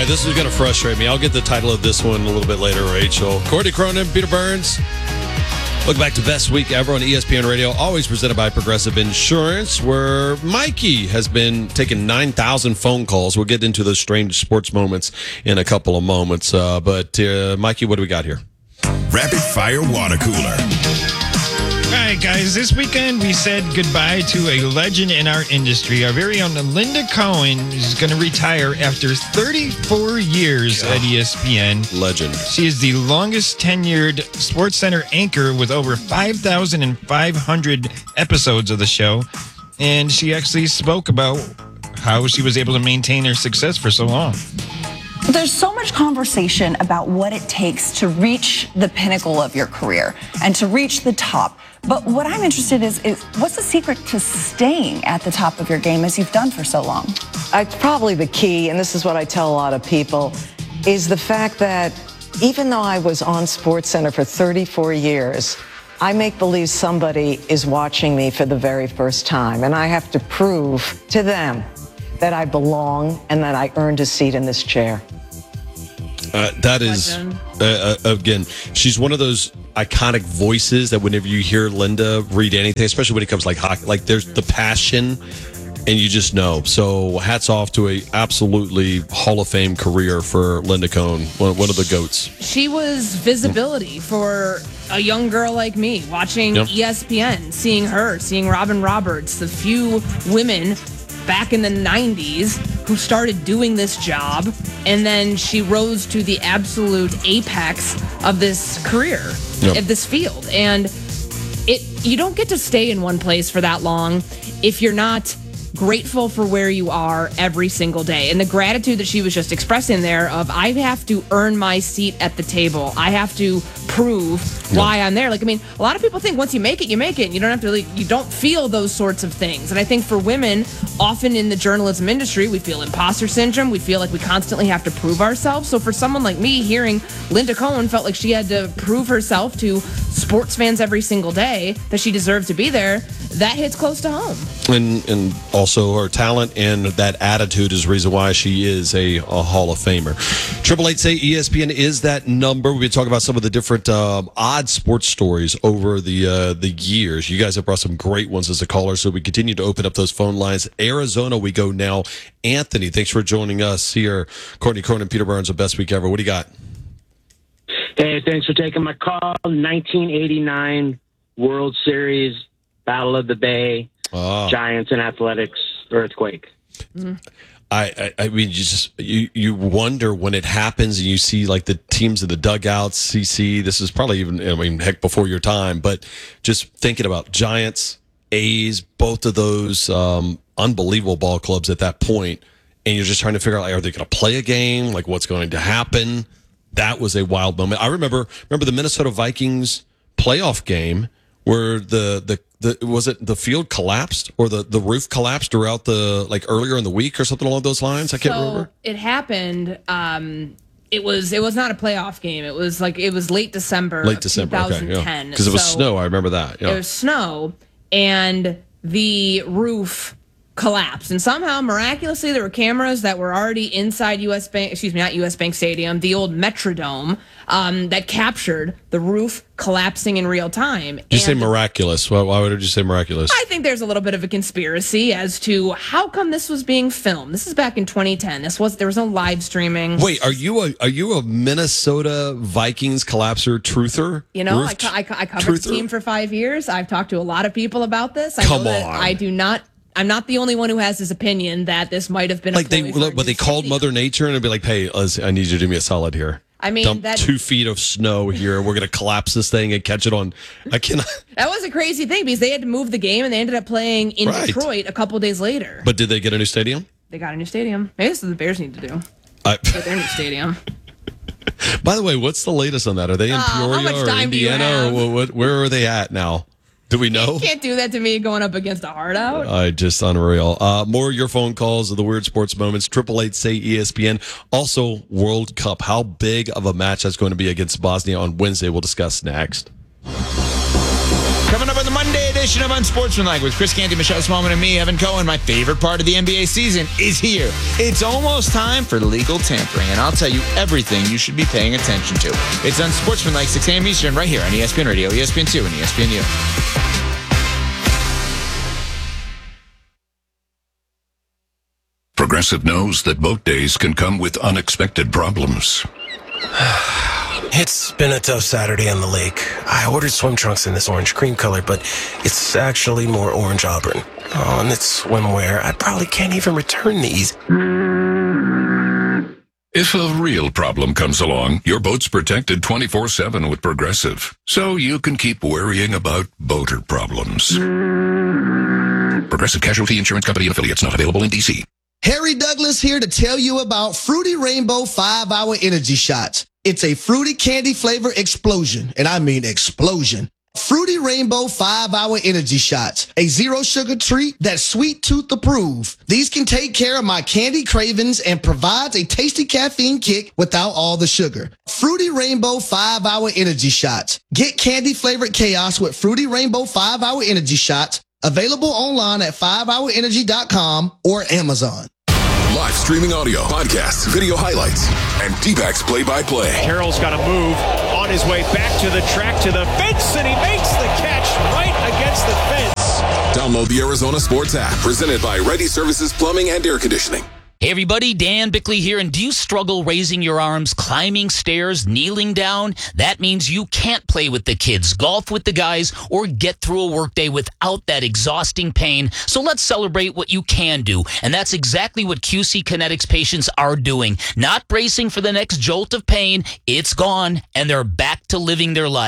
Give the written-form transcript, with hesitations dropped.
right, this is going to frustrate me. I'll get the title of this one a little bit later, Rachel. Courtney Cronin, Peter Burns. Look back to Best Week Ever on ESPN Radio, always presented by Progressive Insurance, where Mikey has been taking 9,000 phone calls. We'll get into those strange sports moments in a couple of moments. But Mikey, what do we got here? Rapid Fire Water Cooler. All right, guys, this weekend we said goodbye to a legend in our industry. Our very own Linda Cohen is going to retire after 34 years at ESPN. Legend. She is the longest tenured SportsCenter anchor with over 5,500 episodes of the show. And she actually spoke about how she was able to maintain her success for so long. There's so much conversation about what it takes to reach the pinnacle of your career and to reach the top. But what I'm interested in is what's the secret to staying at the top of your game as you've done for so long? It's probably the key, and this is what I tell a lot of people, is the fact that even though I was on SportsCenter for 34 years, I make believe somebody is watching me for the very first time, and I have to prove to them that I belong and that I earned a seat in this chair. That is, again, she's one of those iconic voices that whenever you hear Linda read anything, especially when it comes like hockey, like there's the passion and you just know. So hats off to a absolutely Hall of Fame career for Linda Cohen, one of the GOATs. She was visibility for a young girl like me watching ESPN, seeing Robin Roberts, the few women back in the 90s who started doing this job, and then she rose to the absolute apex of this career, of this field. And you don't get to stay in one place for that long if you're not grateful for where you are every single day. And the gratitude that she was just expressing there of, I have to earn my seat at the table. I have to prove why I'm there. Like, I mean, a lot of people think once you make it, you make it. And you don't have to you don't feel those sorts of things. And I think for women, often in the journalism industry, we feel imposter syndrome. We feel like we constantly have to prove ourselves. So for someone like me, hearing Linda Cohen felt like she had to prove herself to sports fans every single day that she deserved to be there, that hits close to home. And also her talent and that attitude is the reason why she is a Hall of Famer. 888-SAY ESPN is that number. We've been talking about some of the different odd sports stories over the years. You guys have brought some great ones as a caller, so we continue to open up those phone lines. Arizona we go now. Anthony, thanks for joining us here. Courtney Cronin, Peter Burns, the Best Week Ever. What do you got? Hey, thanks for taking my call. 1989 World Series, Battle of the Bay, Giants and Athletics, earthquake. I mean, you wonder when it happens and you see like the teams in the dugouts, CC, this is probably even, I mean, heck, before your time, but just thinking about Giants, A's, both of those unbelievable ball clubs at that point, and you're just trying to figure out, like, are they going to play a game? Like, what's going to happen? That was a wild moment. I remember the Minnesota Vikings playoff game where was it the field collapsed or the roof collapsed throughout earlier in the week or something along those lines? I can't remember. It happened. It was not a playoff game. It was late December. 2010. Because it was snow. I remember that. Yeah. It was snow, and the roof collapsed, and somehow miraculously there were cameras that were already inside not US Bank Stadium, the old Metrodome, that captured the roof collapsing in real time. Did you say miraculous? Why would you say miraculous? I think there's a little bit of a conspiracy as to how come this was being filmed. This is back in 2010. There was no live streaming. Wait, are you a Minnesota Vikings collapser truther? You know, I covered the team for 5 years. I've talked to a lot of people about this. I'm not the only one who has this opinion that this might have been they called Mother Nature and it'd be like, hey, I need you to do me a solid here. I mean, dump 2 feet of snow here. We're going to collapse this thing and catch it on. I cannot. That was a crazy thing because they had to move the game and they ended up playing in Detroit a couple days later. But did they get a new stadium? They got a new stadium. Maybe this is what the Bears need to do. Get their new stadium. By the way, what's the latest on that? Are they in Peoria or Indiana or where are they at now? Do we know? You can't do that to me going up against a hard out. Just unreal. More of your phone calls of the weird sports moments. 888-SAY ESPN. Also, World Cup. How big of a match that's going to be against Bosnia on Wednesday? We'll discuss next. Coming up on the Monday edition edition of Unsportsmanlike with Chris Canty, Michelle Smallman, and me, Evan Cohen. My favorite part of the NBA season is here. It's almost time for legal tampering, and I'll tell you everything you should be paying attention to. It's Unsportsmanlike, 6 a.m. Eastern, right here on ESPN Radio, ESPN2, and ESPNU. Progressive knows that boat days can come with unexpected problems. It's been a tough Saturday on the lake. I ordered swim trunks in this orange cream color, but it's actually more orange auburn. Oh, and it's swimwear. I probably can't even return these. If a real problem comes along, your boat's protected 24/7 with Progressive, so you can keep worrying about boater problems. Progressive Casualty Insurance Company and affiliates, not available in D.C. Harry Douglas here to tell you about Fruity Rainbow 5-Hour Energy Shots. It's a fruity candy flavor explosion, and I mean explosion. Fruity Rainbow 5-Hour Energy Shots, a zero-sugar treat that's sweet tooth approved. These can take care of my candy cravings and provides a tasty caffeine kick without all the sugar. Fruity Rainbow 5-Hour Energy Shots. Get candy-flavored chaos with Fruity Rainbow 5-Hour Energy Shots. Available online at 5hourenergy.com or Amazon. Live streaming audio, podcasts, video highlights, and D-backs play-by-play. Carroll's got to move on his way back to the track, to the fence, and he makes the catch right against the fence. Download the Arizona Sports app, presented by Ready Services Plumbing and Air Conditioning. Hey everybody, Dan Bickley here, and do you struggle raising your arms, climbing stairs, kneeling down? That means you can't play with the kids, golf with the guys, or get through a workday without that exhausting pain. So let's celebrate what you can do, and that's exactly what QC Kinetics patients are doing. Not bracing for the next jolt of pain, it's gone, and they're back to living their life.